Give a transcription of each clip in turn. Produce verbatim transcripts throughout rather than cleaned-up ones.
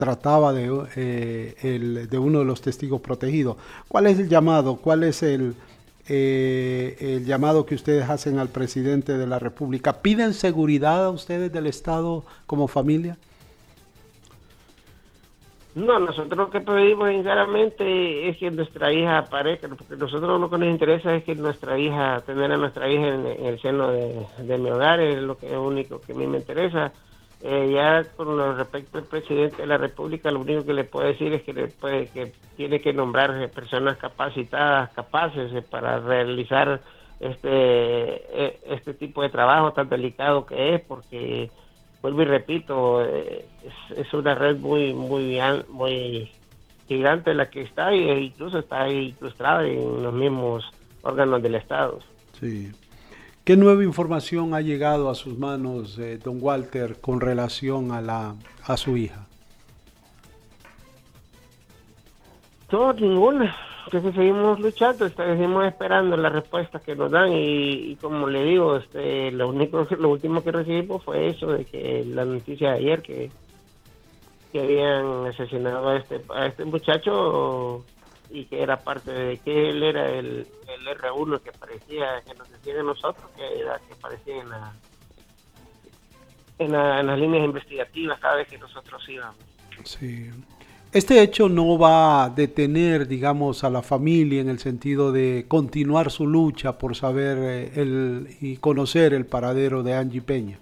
trataba de, eh, el, de uno de los testigos protegidos. ¿Cuál es el llamado? ¿Cuál es el, eh, el llamado que ustedes hacen al presidente de la República? ¿Piden seguridad a ustedes del Estado como familia? No, nosotros lo que pedimos sinceramente es que nuestra hija aparezca, porque nosotros lo que nos interesa es que nuestra hija, tener a nuestra hija en, en el seno de, de mi hogar, es lo que es lo único que a mí me interesa. Eh, ya con lo respecto al presidente de la República, lo único que le puedo decir es que, le puede, que tiene que nombrar personas capacitadas, capaces eh, para realizar este, eh, este tipo de trabajo tan delicado que es, porque vuelvo y repito, eh, es, es una red muy, muy, muy gigante la que está y, e incluso está incrustada en los mismos órganos del Estado. Sí. ¿Qué nueva información ha llegado a sus manos, eh, don Walter, con relación a, la, a su hija? No, ninguna. Entonces seguimos luchando, este, seguimos esperando la respuesta que nos dan y, y como le digo, este, lo único, lo último que recibimos fue eso de que la noticia de ayer que, que habían asesinado a este, a este muchacho y que era parte de que él era el, el R uno que aparecía, que nos decían a nosotros que era que aparecía en, la, en, la, en las líneas investigativas cada vez que nosotros íbamos. Sí. Este hecho no va a detener, digamos, a la familia en el sentido de continuar su lucha por saber eh, el, y conocer el paradero de Angie Peña.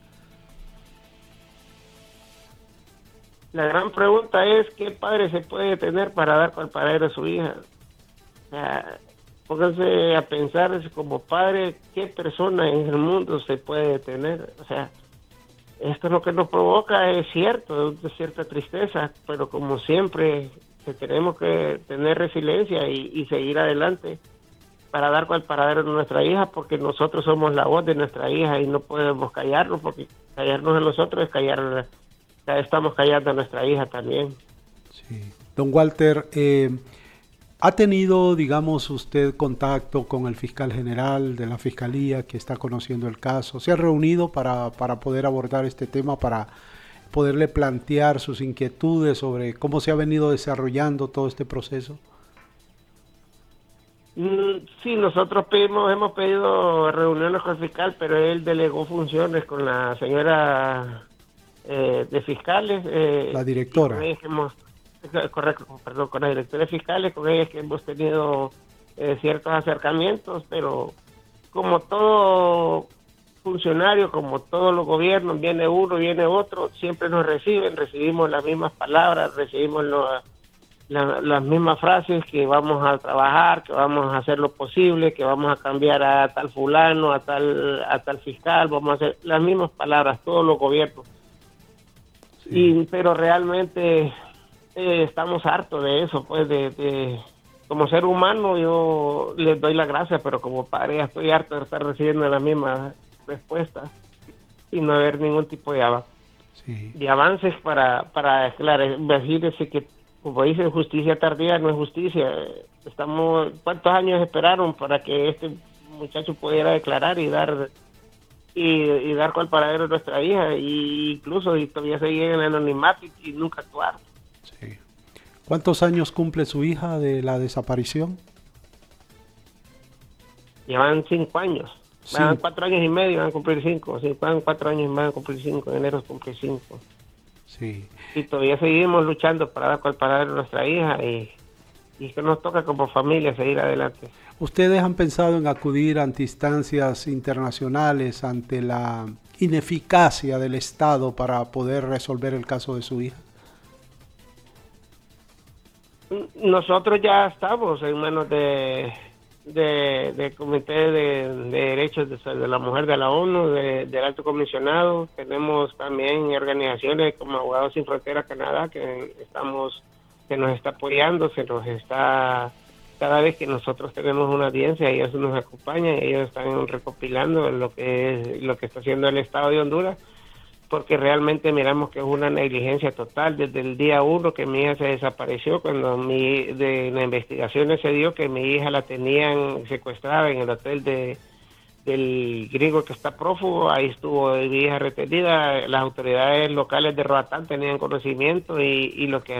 La gran pregunta es, ¿qué padre se puede tener para dar con el paradero a su hija? O sea, pónganse a pensar como padre, ¿qué persona en el mundo se puede tener? O sea, esto es lo que nos provoca, es cierto, es de cierta tristeza, pero como siempre, que tenemos que tener resiliencia y, y seguir adelante para dar con el paradero de nuestra hija, porque nosotros somos la voz de nuestra hija y no podemos callarnos, porque callarnos a nosotros es callar, estamos callando a nuestra hija también. Sí. Don Walter, eh, ¿ha tenido, digamos, usted contacto con el fiscal general de la Fiscalía que está conociendo el caso? ¿Se ha reunido para, para poder abordar este tema, para poderle plantear sus inquietudes sobre cómo se ha venido desarrollando todo este proceso? Mm, sí, nosotros pedimos, hemos pedido reuniones con el fiscal, pero él delegó funciones con la señora eh, de fiscales La eh, y con directora. ella que hemos, correcto, perdón, con la directora de fiscales, con ella que hemos tenido eh, ciertos acercamientos, pero como todo funcionario, como todos los gobiernos, viene uno, viene otro, siempre nos reciben, recibimos las mismas palabras, recibimos lo, la, las mismas frases, que vamos a trabajar, que vamos a hacer lo posible, que vamos a cambiar a tal fulano, a tal, a tal fiscal, vamos a hacer las mismas palabras, todos los gobiernos. Sí. Y, pero realmente eh, estamos hartos de eso, pues de, de como ser humano yo les doy la gracia, pero como padre ya estoy harto de estar recibiendo las mismas respuestas y no haber ningún tipo de, av Sí. de avances para, para esclarecer, decirse que, como dice, justicia tardía no es justicia. Estamos, ¿cuántos años esperaron para que este muchacho pudiera declarar y dar y, y dar cual paradero a nuestra hija, y incluso y todavía seguir en el anonimato y, y nunca actuar? Sí. ¿Cuántos años cumple su hija de la desaparición? Llevan cinco años, van Cinco. cuatro años y medio, van a cumplir cinco, sí, van cuatro años y van a cumplir cinco, en enero cumple cinco. Sí. Y todavía seguimos luchando para dar cual paradero a nuestra hija y, y que nos toca como familia seguir adelante. ¿Ustedes han pensado en acudir ante instancias internacionales ante la ineficacia del Estado para poder resolver el caso de su hija? Nosotros ya estamos en manos de, de, de Comité de, de Derechos de, de la Mujer de la ONU, de, del Alto Comisionado. Tenemos también organizaciones como Abogados Sin Fronteras Canadá, que estamos, que nos está apoyando, se nos está, cada vez que nosotros tenemos una audiencia, ellos nos acompañan, ellos están recopilando lo que es, lo que está haciendo el Estado de Honduras, porque realmente miramos que es una negligencia total desde el día uno que mi hija se desapareció, cuando mi, de las investigaciones se dio que mi hija la tenían secuestrada en el hotel de, del gringo que está prófugo, ahí estuvo mi hija retenida, las autoridades locales de Roatán tenían conocimiento y, y lo que